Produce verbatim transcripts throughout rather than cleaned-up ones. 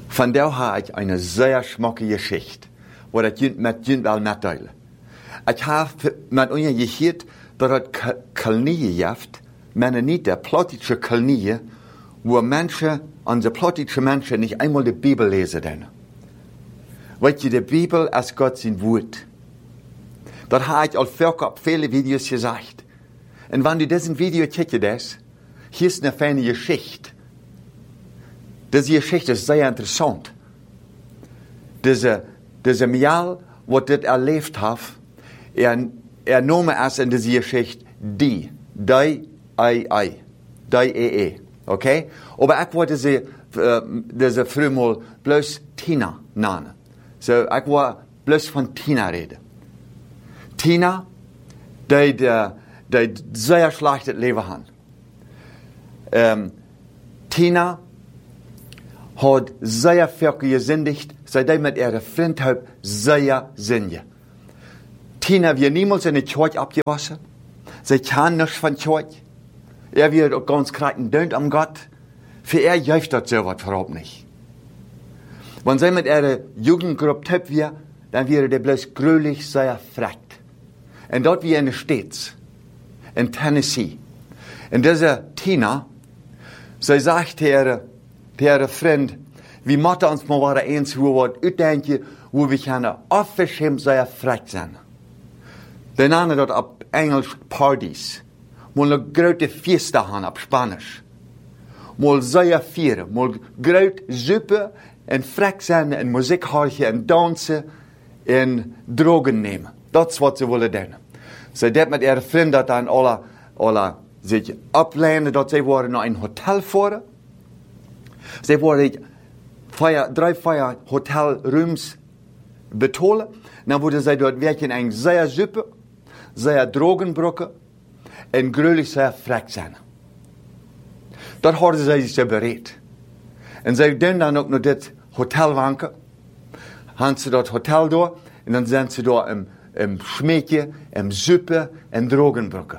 Von der habe ich eine sehr schmucke Geschichte, wo ich mit Ihnen will mitteilen. Ich habe mit Ihnen gehört, dass es Kolonien gibt, Mennoniter, plottische Kolonien, wo Menschen, unsere plottische Menschen nicht einmal die Bibel lesen. Denn. Weil die Bibel als Gott sein Wort. Das habe ich auf viele Videos gesagt. Und wenn du diesen Video kickst, hier ist eine feine Geschichte. Diese Geschichte ist sehr interessant. Diese, diese Mial, was das erlebt hat, er, er nahm es in diese Geschichte die, die, ei, ei, die, e, e, okay? Aber ich wollte diese, äh, diese früher mal bloß Tina nennen. So, ich wollte bloß von Tina reden. Tina, die, die, die sehr schlechtes Leben haben. Ähm, Tina hat sehr viel gesündigt, seitdem mit ihrer Freundschaft sehr sündigt. Tina wird niemals in die Kirche abgewaschen. Sie kann nichts von Kirche. Er wird auch ganz kreiten dünnt am Gott. Für er jäuft das so was überhaupt nicht. Wenn sie mit ihrer Jugendgruppe töpft wird, dann wird er bloß grülich sehr fragt. Und dort wie in den States, in Tennessee. Und diese Tina, sie sagt ihre, ihre Freund, wir müssen uns mal wieder eins, wo wir ausdenken, wo wir können aufgeschämt sehr fragt sein. Die nennen das auf Englisch Partys. Mal eine große Fiesta haben auf Spanisch. Mal sehr feiern, mal große Suppe und fragt sein und Musik hören und tanzen und Drogen nehmen. Das ist, was sie wollen tun. Sie dat mit ihren Freunden dann alle, alle sich ablehnen, dass sie wollen nach ein Hotel fahren. Sie wollen vier, drei, vier Hotelrooms betalen. Dann würden sie dort werken eine sehr Suppe, sehr Drogenbrücke und gründlich sehr fragt sein. Dort haben sie sich bereit. Und sie tun dann auch noch das Hotel wanken. Haben sie das Hotel da und dann sind sie da im, im Schmeckje, im Suppe und Drogenbrücke.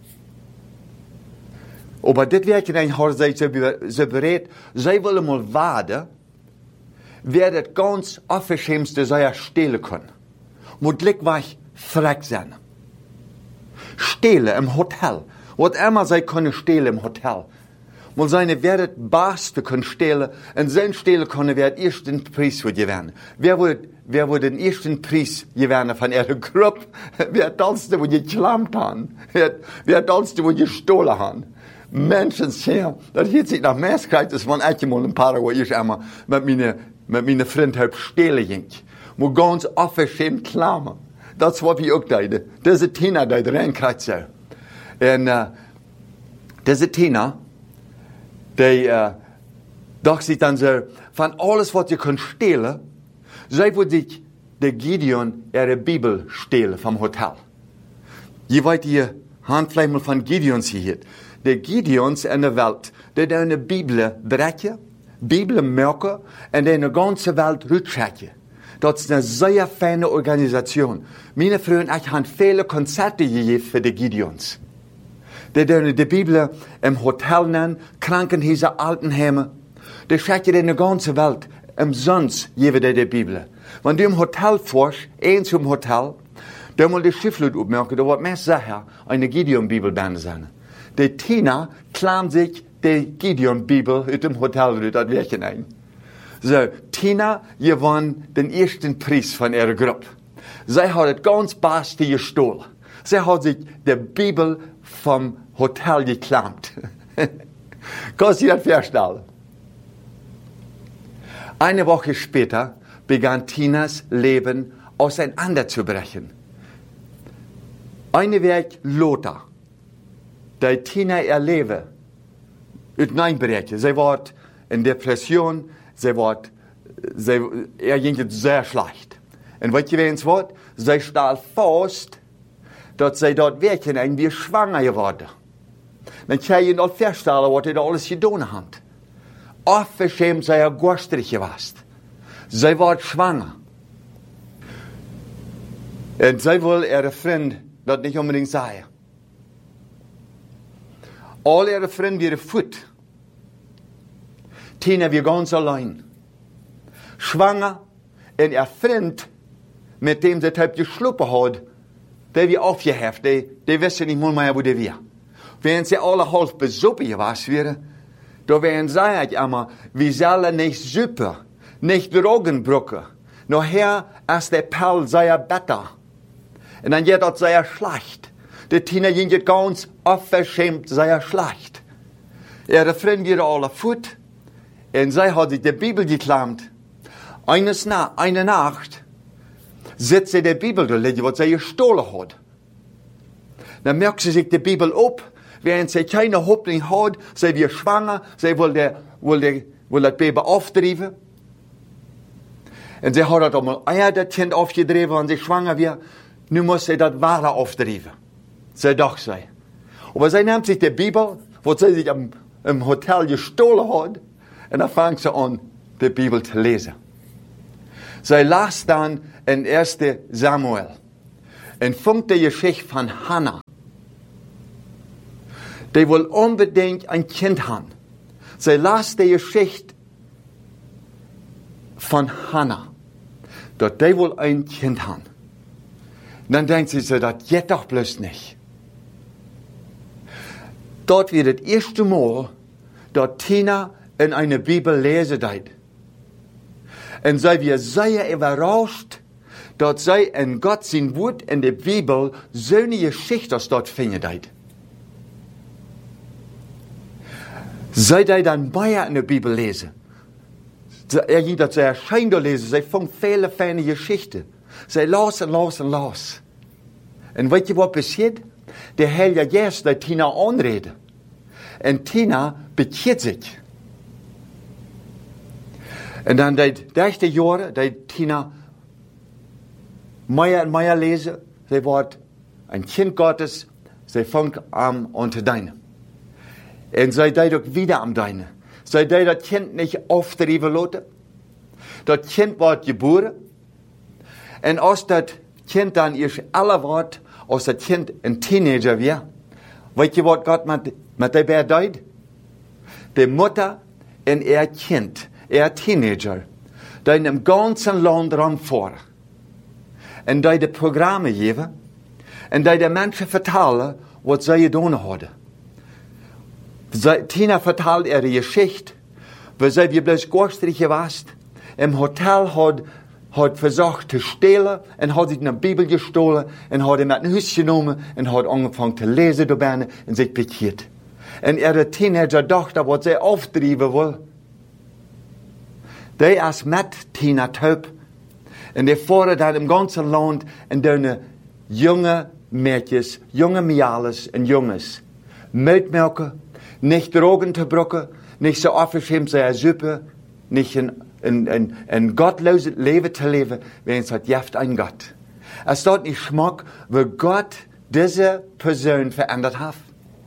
Aber dit werken dan haben sie so bereit. Sie wollen mal warten, wer das ganz Aufgeschämste sei stehlen können. Muss gleich fragt sein. Stehlen im Hotel. Was immer sie können stehlen im Hotel. Muss seine, wer das Beste können stehlen, und sein stehlen können, wer den ersten Preis wird gewinnen. Wer wird, wer wird den ersten Preis gewinnen von ihrer Gruppe? Wer das, wo die geklammt haben? Wer, wer das, wo die gestohlen haben? Menschen sehen, das hört sich nach Mäßigkeit, das waren echt mal ein paar, wo ich einmal mit meiner, mit meiner Freundin stehlen ging. Wo ganz aufgeschämt klammen. Das war wie auch da. Diese Tina, die reinkriegt so. Und, äh, diese Tina, die, äh, dachte sich dann so, von alles, was ihr könnt stehlen, sie würde sich der Gideon ihre Bibel stehlen vom Hotel. Je weit ihr Handfleisch mal von Gideons hier. Die Gideons in der Welt, die eine Bibel brechen, Bibel merken und die in der ganzen Welt rutschecken. Das ist eine sehr feine Organisation. Meine Freunde, ich habe viele Konzerte gegeben für die Gideons. Die die, die Bibel im Hotel nennen, Krankenhäuser, Altenheime. Die schauen in der ganzen Welt umsonst geben die die Bibel. Wenn du im Hotel fährst, eins im Hotel, dann mal die Schifflut aufmerken, da wird mehr sicher eine Gideon-Bibel sein. Die Tina klammt sich die Gideon-Bibel aus dem Hotel, das Werken ein. So, Tina gewann den ersten Preis von ihrer Gruppe. Sie hat das ganz Beste gestohlen. Sie hat sich die Bibel vom Hotel geklammt. Kannst du dir das vorstellen? Eine Woche später begann Tinas Leben auseinanderzubrechen. Eine Weg Lothar, die Tina ihr Leben hineinbrechen. Sie war in Depression, sie war, sie, er ging es sehr schlecht. Und was gewesen wird, sie stahl fast, dass sie dort wirklich irgendwie schwanger geworden. Dann kann ich noch feststellen, was sie da alles getan hat. Aufgeschämt sei er gostrig gewesen. Sie war schwanger. Und sie will ihre Freund das nicht unbedingt sagen. All ihre Freunde waren fort. Tina war ganz allein. schwanger, und ihr Freund, mit dem sie halb geschluppen hat, der wie aufgeheft, die, die wissen nicht mehr, wo der wir. Wenn sie alle halb besuppen gewesen wären, da wären sie euch immer, wir sollen nicht super, nicht Drogenbrücke. Nachher ist der Perl sehr besser. Und dann geht das sehr schlecht. Die Tina geht ganz unverschämt sehr schlecht. Ihre Freunde gehen alle fort. Und sie hat sich die Bibel geklammt. Eines Na eine Nacht sitzt sie die Bibel da liegen, was sie gestohlen hat. Dann merkt sie sich die Bibel ab. Während sie keine Hoffnung hat, sie wird schwanger, sie will, der, will, der, will das Baby auftreiben. Und sie hat das einmal Eier, das Kind aufgetrieben, und sie schwanger wird. Nun muss sie das Wahre auftreiben. Sie dachte sie. Aber sie nimmt sich die Bibel, was sie sich im, im Hotel gestohlen hat, und dann fängt sie an, die Bibel zu lesen. Sie las dann in erster Samuel. Und fängt die Geschichte von Hannah. Die will unbedingt ein Kind haben. Sie las die Geschichte von Hannah. Dort die will ein Kind haben. Dann denkt sie, so, das geht doch bloß nicht. Dort wird das erste Mal, dort Tina in eine Bibel lesen deit. Und sie wird sehr überrascht, dort sei in Gott sein Wort in der Bibel so eine Geschichte, das dort finden deit. Sie deit dann mehr in der Bibel lesen. Er ging das sehr schön lesen, sie fängt viele feine Geschichten. Sie las und las und las. Und weißt du, was passiert? Der Heilige Geist, der Tina anredet. Und Tina bekehrt sich. Und dann die nächste Jahre, die Tina mehr und mehr lesen, sie wird ein Kind Gottes, sie fängt an unter deine. Und sie deit auch wieder am deine. Sie deit das Kind nicht auftreiben lassen. Das Kind wird geboren. Und als das Kind dann erst alle wird, als das Kind ein Teenager wird, weißt du, was Gott mit, mit der Bär deut? Die Mutter und ihr Kind, ihr Teenager, die in dem ganzen Land ranfahren. Und die die Programme geben. Und die den Menschen vertellen, was sie getan haben. Tina vertelt ihre Geschichte, weil sie wie bloß gastlich warst, im Hotel hat, hat versucht zu stehlen und hat sich eine Bibel gestohlen und hat ihn mit einem Haus genommen und hat angefangen zu lesen dabei und sich bekehrt. Und ihre Teenager dachte, was sie auftreiben will. Die ist mit Tina taub. Und die fahren dann im ganzen Land und deine junge Mädchen, junge Miales und Junges, Milchmelken, nicht Drogen zu brücken, nicht so aufgeschämt sein Suppe, nicht ein, ein, ein, ein gottloses Leben zu leben, wenn es hat Jaft ein Gott. Es dort nicht Schmack, wo Gott diese Person verändert hat.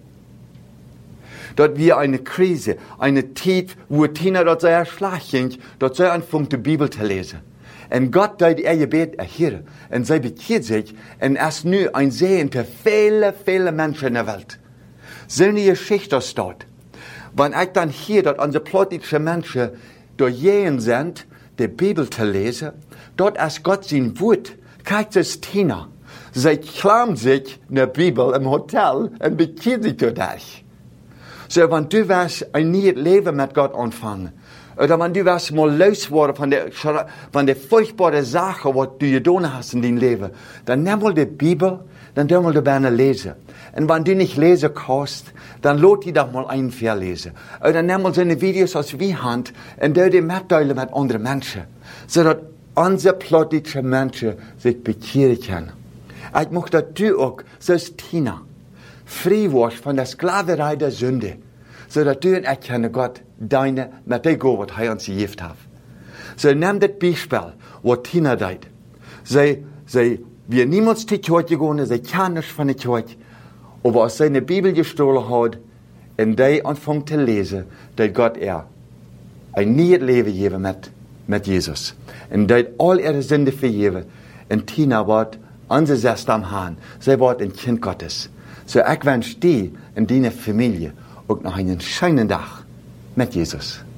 Dort wie eine Krise, eine Zeit, wo Tina dort sehr schlecht ging, dort sei anfangen, die Bibel zu lesen. Und Gott deut ihr Gebet erhören. Und sie bekehrt sich, und erst nu ein Sehen für viele, viele Menschen in der Welt. So eine Geschichte ist dort. Wenn ich dann hier, dort unsere politische Menschen durchgehen sind, die Bibel zu lesen, dort ist Gott sein Wort. Kijkt es Tina. Sie klammt sich in der Bibel im Hotel und bekehrt sich dadurch. So, wenn du wirst ein neues Leben mit Gott anfangen, oder wenn du wirst mal losgeworden von der, von der furchtbaren Sache, was du getan hast in deinem Leben, dann nimm mal die Bibel, dann tu mal dabei lesen. Und wenn du nicht lesen kannst, dann lot die doch mal einen verlesen. Oder nimm mal so eine Videos aus wie Hand und tu die mitteilen mit anderen Menschen. Sodass unsere politische Menschen sich bekehren können. Ich möchte, dass du auch, so ist Tina, frei wirst von der Sklaverei der Sünde. Sodass du und ich können Gott deine, mit dem Gott, was er uns gegeben hat. So nimm das Beispiel, was Tina deut. Sie, sie, wir niemals zur Kirche gehen, sie kann nicht von der Kirche. Aber als sie eine Bibel gestohlen hat, und die anfängt zu lesen, dass Gott er ein neues Leben geben mit, mit Jesus. Und die all ihre Sünde vergeben. Und Tina wird angesetzt am Hahn. Sie wird ein Kind Gottes. So ich wünsche dir und deine Familie auch noch einen schönen Tag mit Jesus.